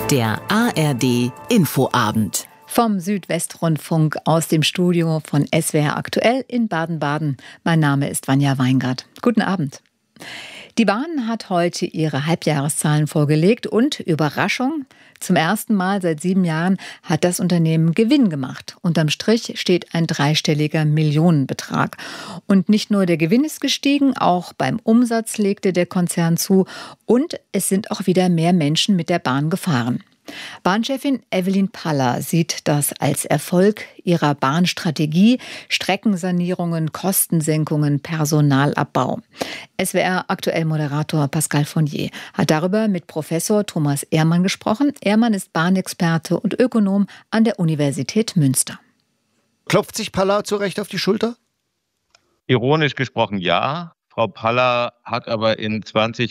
Der ARD Infoabend. Vom Südwestrundfunk aus dem Studio von SWR aktuell in Baden-Baden. Mein Name ist Vanja Weingart. Guten Abend. Die Bahn hat heute ihre Halbjahreszahlen vorgelegt und, Überraschung, zum ersten Mal seit 7 Jahren hat das Unternehmen Gewinn gemacht. Unterm Strich steht ein dreistelliger Millionenbetrag. Und nicht nur der Gewinn ist gestiegen, auch beim Umsatz legte der Konzern zu und es sind auch wieder mehr Menschen mit der Bahn gefahren. Bahnchefin Evelyn Paller sieht das als Erfolg ihrer Bahnstrategie: Streckensanierungen, Kostensenkungen, Personalabbau. SWR-Aktuell-Moderator Pascal Fournier hat darüber mit Professor Thomas Ehrmann gesprochen. Ehrmann ist Bahnexperte und Ökonom an der Universität Münster. Klopft sich Paller zu Recht auf die Schulter? Ironisch gesprochen ja. Frau Paller hat aber in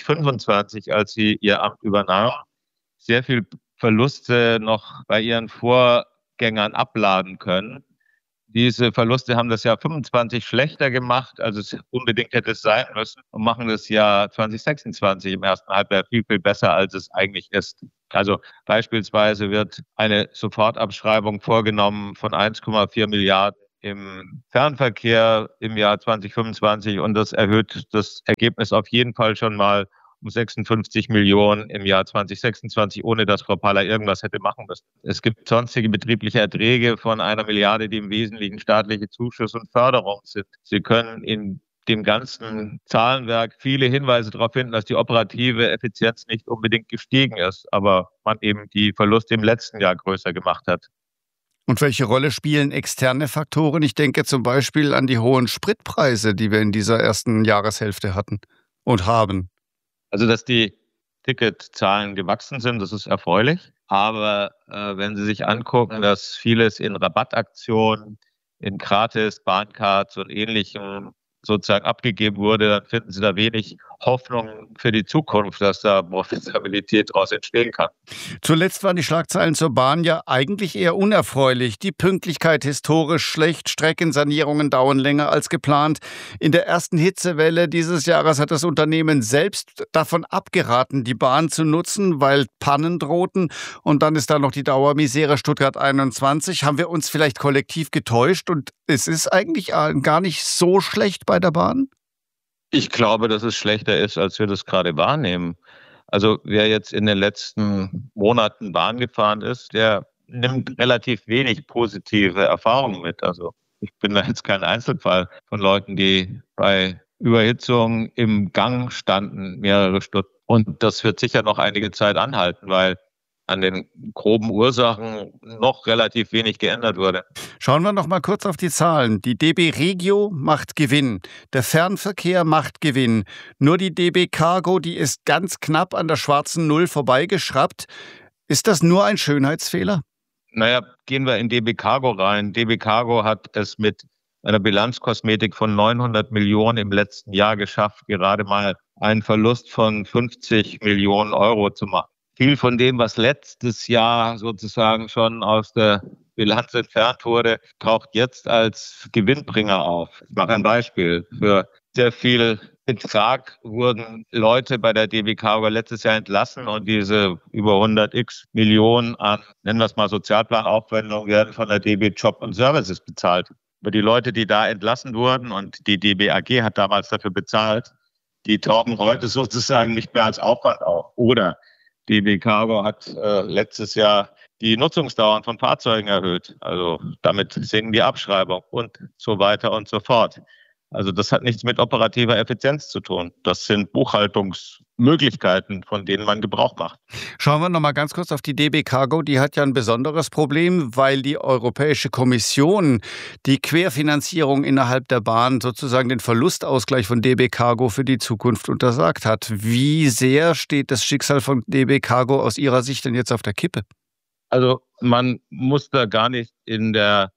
2025, als sie ihr Amt übernahm, sehr viel Verluste noch bei ihren Vorgängern abladen können. Diese Verluste haben das Jahr 25 schlechter gemacht, als es unbedingt hätte sein müssen, und machen das Jahr 2026 im ersten Halbjahr viel, viel besser, als es eigentlich ist. Also beispielsweise wird eine Sofortabschreibung vorgenommen von 1,4 Milliarden im Fernverkehr im Jahr 2025 und das erhöht das Ergebnis auf jeden Fall schon mal um 56 Millionen im Jahr 2026, ohne dass Frau Paller irgendwas hätte machen müssen. Es gibt sonstige betriebliche Erträge von 1 Milliarde, die im Wesentlichen staatliche Zuschüsse und Förderung sind. Sie können in dem ganzen Zahlenwerk viele Hinweise darauf finden, dass die operative Effizienz nicht unbedingt gestiegen ist, aber man eben die Verluste im letzten Jahr größer gemacht hat. Und welche Rolle spielen externe Faktoren? Ich denke zum Beispiel an die hohen Spritpreise, die wir in dieser ersten Jahreshälfte hatten und haben. Also, dass die Ticketzahlen gewachsen sind, das ist erfreulich. Aber wenn Sie sich angucken, dass vieles in Rabattaktionen, in Gratis, Bahncards und Ähnlichem sozusagen abgegeben wurde, dann finden Sie da wenig Hoffnung für die Zukunft, dass da Profitabilität daraus entstehen kann. Zuletzt waren die Schlagzeilen zur Bahn ja eigentlich eher unerfreulich. Die Pünktlichkeit historisch schlecht, Streckensanierungen dauern länger als geplant. In der ersten Hitzewelle dieses Jahres hat das Unternehmen selbst davon abgeraten, die Bahn zu nutzen, weil Pannen drohten. Und dann ist da noch die Dauermisere Stuttgart 21. Haben wir uns vielleicht kollektiv getäuscht und es ist eigentlich gar nicht so schlecht bei der Bahn? Ich glaube, dass es schlechter ist, als wir das gerade wahrnehmen. Also wer jetzt in den letzten Monaten Bahn gefahren ist, der nimmt relativ wenig positive Erfahrungen mit. Also ich bin da jetzt kein Einzelfall von Leuten, die bei Überhitzung im Gang standen, mehrere Stunden. Und das wird sicher noch einige Zeit anhalten, weil an den groben Ursachen noch relativ wenig geändert wurde. Schauen wir noch mal kurz auf die Zahlen. Die DB Regio macht Gewinn. Der Fernverkehr macht Gewinn. Nur die DB Cargo, die ist ganz knapp an der schwarzen Null vorbeigeschraubt. Ist das nur ein Schönheitsfehler? Naja, gehen wir in DB Cargo rein. DB Cargo hat es mit einer Bilanzkosmetik von 900 Millionen im letzten Jahr geschafft, gerade mal einen Verlust von 50 Millionen Euro zu machen. Viel von dem, was letztes Jahr sozusagen schon aus der Bilanz entfernt wurde, taucht jetzt als Gewinnbringer auf. Ich mache ein Beispiel. Für sehr viel Betrag wurden Leute bei der DB Cargo letztes Jahr entlassen und diese über 100x Millionen an, nennen wir es mal Sozialplanaufwendungen, werden von der DB Job und Services bezahlt. Aber die Leute, die da entlassen wurden und die DB AG hat damals dafür bezahlt, die tauchen heute sozusagen nicht mehr als Aufwand auf. Oder DB Cargo hat letztes Jahr die Nutzungsdauern von Fahrzeugen erhöht. Also damit sinken die Abschreibungen und so weiter und so fort. Also das hat nichts mit operativer Effizienz zu tun. Das sind Buchhaltungsmöglichkeiten, von denen man Gebrauch macht. Schauen wir noch mal ganz kurz auf die DB Cargo. Die hat ja ein besonderes Problem, weil die Europäische Kommission die Querfinanzierung innerhalb der Bahn, sozusagen den Verlustausgleich von DB Cargo für die Zukunft untersagt hat. Wie sehr steht das Schicksal von DB Cargo aus Ihrer Sicht denn jetzt auf der Kippe? Also man muss da gar nicht in der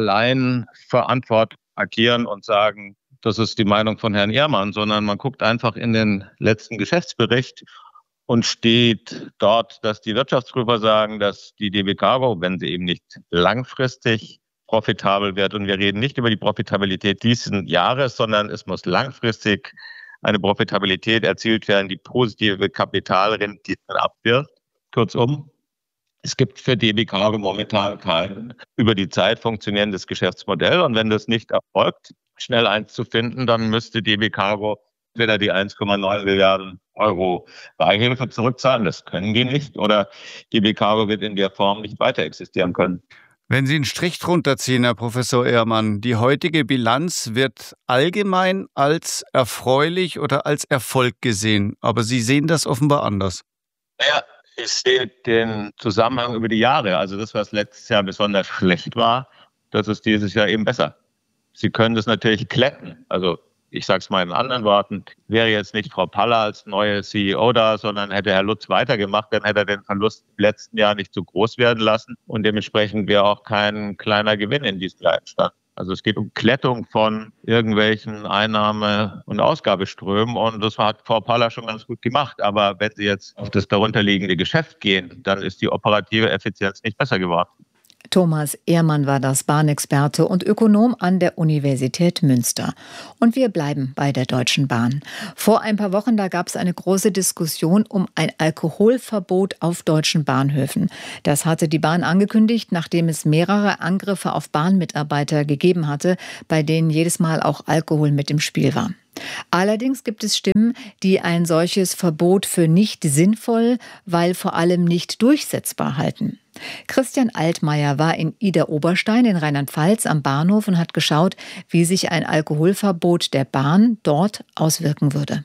Alleinverantwortung agieren und sagen, das ist die Meinung von Herrn Ehrmann, sondern man guckt einfach in den letzten Geschäftsbericht und steht dort, dass die Wirtschaftsprüfer sagen, dass die DB Cargo, wenn sie eben nicht langfristig profitabel wird, und wir reden nicht über die Profitabilität diesen Jahres, sondern es muss langfristig eine Profitabilität erzielt werden, die positive Kapitalrenditen abwirft. Kurzum, Es gibt für DB Cargo momentan kein über die Zeit funktionierendes Geschäftsmodell. Und wenn das nicht erfolgt, schnell eins zu finden, dann müsste DB Cargo entweder die 1,9 Milliarden Euro Beihilfe zurückzahlen. Das können die nicht. Oder DB Cargo wird in der Form nicht weiter existieren können. Wenn Sie einen Strich drunter ziehen, Herr Professor Ehrmann, die heutige Bilanz wird allgemein als erfreulich oder als Erfolg gesehen. Aber Sie sehen das offenbar anders. Naja, ich sehe den Zusammenhang über die Jahre. Also das, was letztes Jahr besonders schlecht war, das ist dieses Jahr eben besser. Sie können das natürlich glätten. Also ich sage es mal in anderen Worten, wäre jetzt nicht Frau Paller als neue CEO da, sondern hätte Herr Lutz weitergemacht, dann hätte er den Verlust im letzten Jahr nicht so groß werden lassen und dementsprechend wäre auch kein kleiner Gewinn in diesem Jahr entstanden. Also es geht um Glättung von irgendwelchen Einnahme- und Ausgabeströmen und das hat Frau Paller schon ganz gut gemacht. Aber wenn Sie jetzt auf das darunterliegende Geschäft gehen, dann ist die operative Effizienz nicht besser geworden. Thomas Ehrmann war das Bahnexperte und Ökonom an der Universität Münster. Und wir bleiben bei der Deutschen Bahn. Vor ein paar Wochen, da gab es eine große Diskussion um ein Alkoholverbot auf deutschen Bahnhöfen. Das hatte die Bahn angekündigt, nachdem es mehrere Angriffe auf Bahnmitarbeiter gegeben hatte, bei denen jedes Mal auch Alkohol mit im Spiel war. Allerdings gibt es Stimmen, die ein solches Verbot für nicht sinnvoll, weil vor allem nicht durchsetzbar halten. Christian Altmaier war in Idar-Oberstein in Rheinland-Pfalz am Bahnhof und hat geschaut, wie sich ein Alkoholverbot der Bahn dort auswirken würde.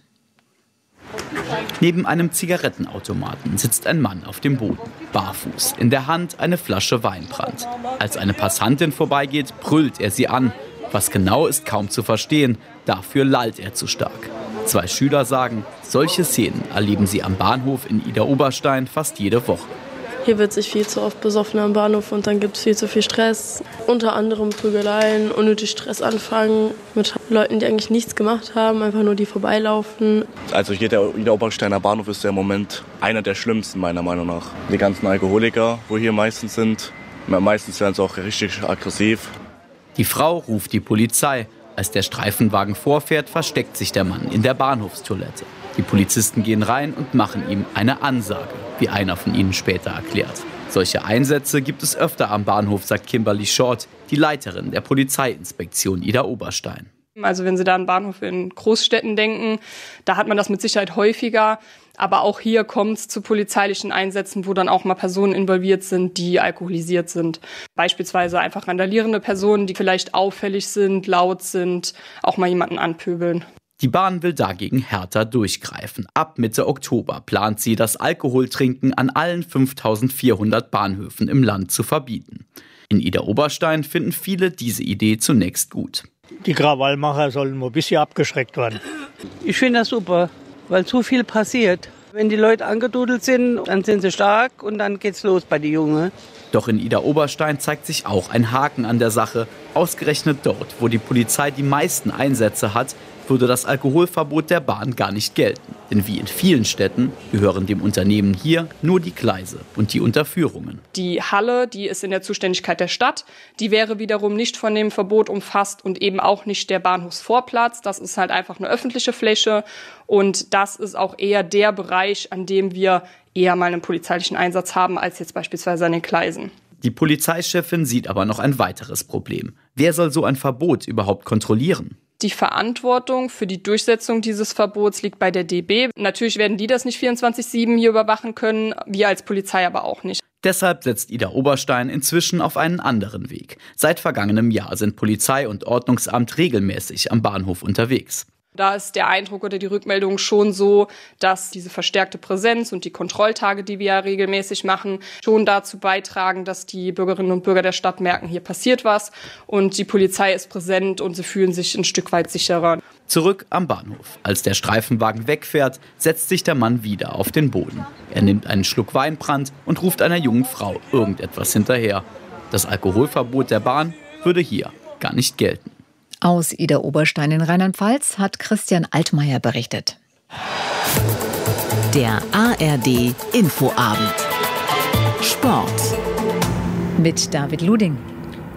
Neben einem Zigarettenautomaten sitzt ein Mann auf dem Boden, barfuß, in der Hand eine Flasche Weinbrand. Als eine Passantin vorbeigeht, brüllt er sie an. Was genau ist kaum zu verstehen, dafür lallt er zu stark. 2 Schüler sagen, solche Szenen erleben sie am Bahnhof in Idar-Oberstein fast jede Woche. Hier wird sich viel zu oft besoffen am Bahnhof und dann gibt es viel zu viel Stress. Unter anderem Prügeleien, unnötig Stress anfangen mit Leuten, die eigentlich nichts gemacht haben, einfach nur die vorbeilaufen. Also hier der Idar-Obersteiner Bahnhof ist ja im Moment einer der schlimmsten meiner Meinung nach. Die ganzen Alkoholiker, wo hier meistens sind, meistens werden sie auch richtig aggressiv. Die Frau ruft die Polizei. Als der Streifenwagen vorfährt, versteckt sich der Mann in der Bahnhofstoilette. Die Polizisten gehen rein und machen ihm eine Ansage, wie einer von ihnen später erklärt. Solche Einsätze gibt es öfter am Bahnhof, sagt Kimberly Short, die Leiterin der Polizeiinspektion Idar-Oberstein. Also wenn Sie da an Bahnhof in Großstädten denken, da hat man das mit Sicherheit häufiger. Aber auch hier kommt es zu polizeilichen Einsätzen, wo dann auch mal Personen involviert sind, die alkoholisiert sind. Beispielsweise einfach randalierende Personen, die vielleicht auffällig sind, laut sind, auch mal jemanden anpöbeln. Die Bahn will dagegen härter durchgreifen. Ab Mitte Oktober plant sie, das Alkoholtrinken an allen 5.400 Bahnhöfen im Land zu verbieten. In Idar-Oberstein finden viele diese Idee zunächst gut. Die Krawallmacher sollen mal ein bisschen abgeschreckt werden. Ich finde das super, weil zu viel passiert. Wenn die Leute angedudelt sind, dann sind sie stark und dann geht's los bei den Jungen. Doch in Idar-Oberstein zeigt sich auch ein Haken an der Sache. Ausgerechnet dort, wo die Polizei die meisten Einsätze hat, würde das Alkoholverbot der Bahn gar nicht gelten. Denn wie in vielen Städten gehören dem Unternehmen hier nur die Gleise und die Unterführungen. Die Halle, die ist in der Zuständigkeit der Stadt, die wäre wiederum nicht von dem Verbot umfasst und eben auch nicht der Bahnhofsvorplatz. Das ist halt einfach eine öffentliche Fläche und das ist auch eher der Bereich, an dem wir eher mal einen polizeilichen Einsatz haben, als jetzt beispielsweise an den Gleisen. Die Polizeichefin sieht aber noch ein weiteres Problem. Wer soll so ein Verbot überhaupt kontrollieren? Die Verantwortung für die Durchsetzung dieses Verbots liegt bei der DB. Natürlich werden die das nicht 24/7 hier überwachen können, wir als Polizei aber auch nicht. Deshalb setzt Idar-Oberstein inzwischen auf einen anderen Weg. Seit vergangenem Jahr sind Polizei und Ordnungsamt regelmäßig am Bahnhof unterwegs. Da ist der Eindruck oder die Rückmeldung schon so, dass diese verstärkte Präsenz und die Kontrolltage, die wir ja regelmäßig machen, schon dazu beitragen, dass die Bürgerinnen und Bürger der Stadt merken, hier passiert was und die Polizei ist präsent und sie fühlen sich ein Stück weit sicherer. Zurück am Bahnhof. Als der Streifenwagen wegfährt, setzt sich der Mann wieder auf den Boden. Er nimmt einen Schluck Weinbrand und ruft einer jungen Frau irgendetwas hinterher. Das Alkoholverbot der Bahn würde hier gar nicht gelten. Aus Idar-Oberstein in Rheinland-Pfalz hat Christian Altmaier berichtet. Der ARD Infoabend. Sport. Mit David Luding.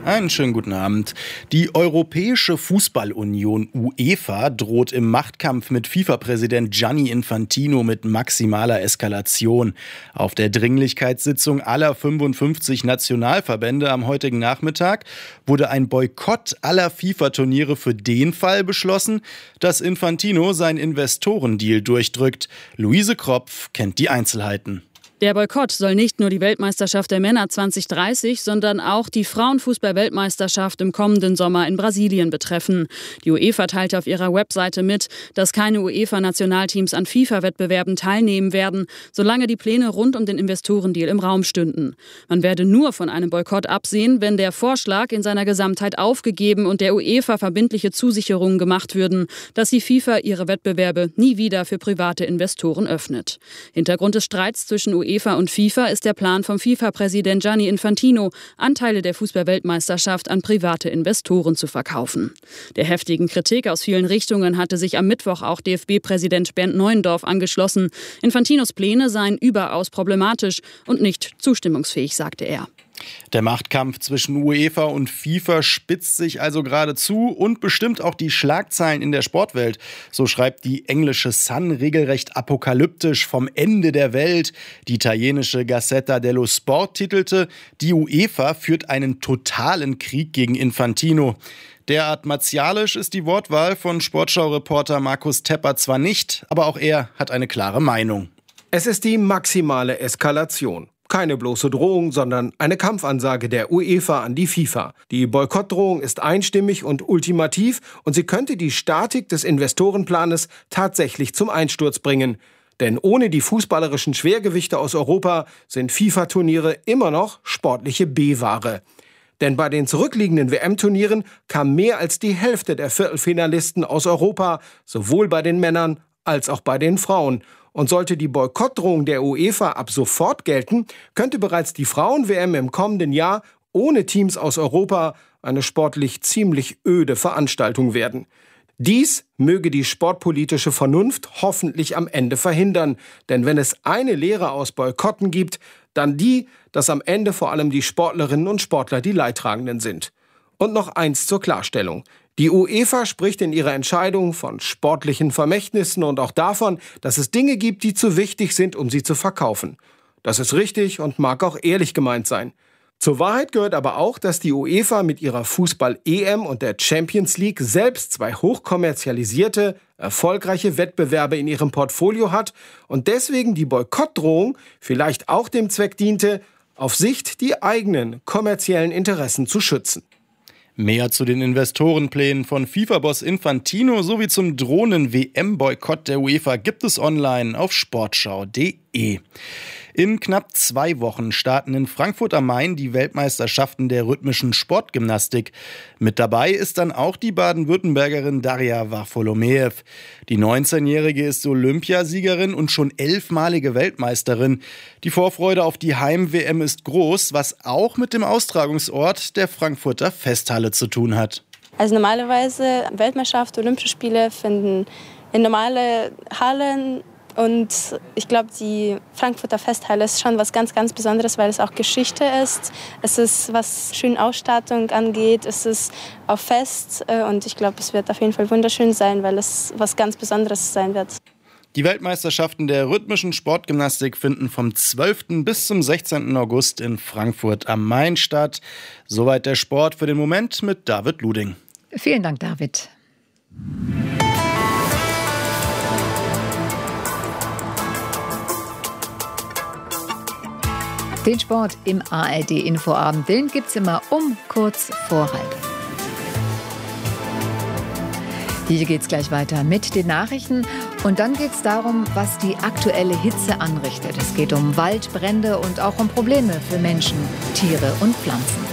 Einen schönen guten Abend. Die Europäische Fußballunion UEFA droht im Machtkampf mit FIFA-Präsident Gianni Infantino mit maximaler Eskalation. Auf der Dringlichkeitssitzung aller 55 Nationalverbände am heutigen Nachmittag wurde ein Boykott aller FIFA-Turniere für den Fall beschlossen, dass Infantino seinen Investorendeal durchdrückt. Luise Kropf kennt die Einzelheiten. Der Boykott soll nicht nur die Weltmeisterschaft der Männer 2030, sondern auch die Frauenfußball-Weltmeisterschaft im kommenden Sommer in Brasilien betreffen. Die UEFA teilte auf ihrer Webseite mit, dass keine UEFA-Nationalteams an FIFA-Wettbewerben teilnehmen werden, solange die Pläne rund um den Investorendeal im Raum stünden. Man werde nur von einem Boykott absehen, wenn der Vorschlag in seiner Gesamtheit aufgegeben und der UEFA verbindliche Zusicherungen gemacht würden, dass die FIFA ihre Wettbewerbe nie wieder für private Investoren öffnet. Hintergrund des Streits zwischen UEFA und FIFA ist der Plan vom FIFA-Präsident Gianni Infantino, Anteile der Fußball-Weltmeisterschaft an private Investoren zu verkaufen. Der heftigen Kritik aus vielen Richtungen hatte sich am Mittwoch auch DFB-Präsident Bernd Neuendorf angeschlossen. Infantinos Pläne seien überaus problematisch und nicht zustimmungsfähig, sagte er. Der Machtkampf zwischen UEFA und FIFA spitzt sich also geradezu und bestimmt auch die Schlagzeilen in der Sportwelt. So schreibt die englische Sun regelrecht apokalyptisch vom Ende der Welt. Die italienische Gazzetta dello Sport titelte, die UEFA führt einen totalen Krieg gegen Infantino. Derart martialisch ist die Wortwahl von Sportschau-Reporter Markus Tepper zwar nicht, aber auch er hat eine klare Meinung. Es ist die maximale Eskalation. Keine bloße Drohung, sondern eine Kampfansage der UEFA an die FIFA. Die Boykottdrohung ist einstimmig und ultimativ und sie könnte die Statik des Investorenplanes tatsächlich zum Einsturz bringen. Denn ohne die fußballerischen Schwergewichte aus Europa sind FIFA-Turniere immer noch sportliche B-Ware. Denn bei den zurückliegenden WM-Turnieren kam mehr als die Hälfte der Viertelfinalisten aus Europa, sowohl bei den Männern als auch bei den Frauen. Und sollte die Boykottdrohung der UEFA ab sofort gelten, könnte bereits die Frauen-WM im kommenden Jahr ohne Teams aus Europa eine sportlich ziemlich öde Veranstaltung werden. Dies möge die sportpolitische Vernunft hoffentlich am Ende verhindern. Denn wenn es eine Lehre aus Boykotten gibt, dann die, dass am Ende vor allem die Sportlerinnen und Sportler die Leidtragenden sind. Und noch eins zur Klarstellung. Die UEFA spricht in ihrer Entscheidung von sportlichen Vermächtnissen und auch davon, dass es Dinge gibt, die zu wichtig sind, um sie zu verkaufen. Das ist richtig und mag auch ehrlich gemeint sein. Zur Wahrheit gehört aber auch, dass die UEFA mit ihrer Fußball-EM und der Champions League selbst zwei hochkommerzialisierte, erfolgreiche Wettbewerbe in ihrem Portfolio hat und deswegen die Boykottdrohung vielleicht auch dem Zweck diente, auf Sicht die eigenen kommerziellen Interessen zu schützen. Mehr zu den Investorenplänen von FIFA-Boss Infantino sowie zum drohenden WM-Boykott der UEFA gibt es online auf sportschau.de. In knapp 2 Wochen starten in Frankfurt am Main die Weltmeisterschaften der rhythmischen Sportgymnastik. Mit dabei ist dann auch die Baden-Württembergerin Daria Varfolomeev. Die 19-Jährige ist Olympiasiegerin und schon 11-malige Weltmeisterin. Die Vorfreude auf die Heim-WM ist groß, was auch mit dem Austragungsort der Frankfurter Festhalle zu tun hat. Also normalerweise Weltmeisterschaft, Olympische Spiele finden in normale Hallen. Und ich glaube, die Frankfurter Festhalle ist schon was ganz, ganz Besonderes, weil es auch Geschichte ist. Es ist, was schöne Ausstattung angeht, es ist auch fest. Und ich glaube, es wird auf jeden Fall wunderschön sein, weil es was ganz Besonderes sein wird. Die Weltmeisterschaften der rhythmischen Sportgymnastik finden vom 12. bis zum 16. August in Frankfurt am Main statt. Soweit der Sport für den Moment mit David Luding. Vielen Dank, David. Den Sport im ARD-Infoabend, den gibt's immer um kurz vor halb. Hier geht's gleich weiter mit den Nachrichten und dann geht's darum, was die aktuelle Hitze anrichtet. Es geht um Waldbrände und auch um Probleme für Menschen, Tiere und Pflanzen.